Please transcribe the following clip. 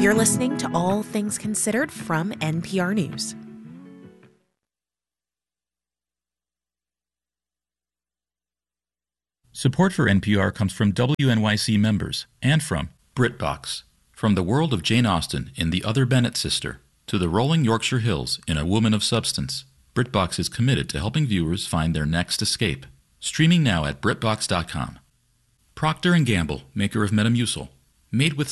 You're listening to All Things Considered from NPR News. Support for NPR comes from WNYC members and from BritBox. From the world of Jane Austen in The Other Bennet Sister to the rolling Yorkshire Hills in A Woman of Substance, BritBox is committed to helping viewers find their next escape. Streaming now at BritBox.com. Procter & Gamble, maker of Metamucil, made with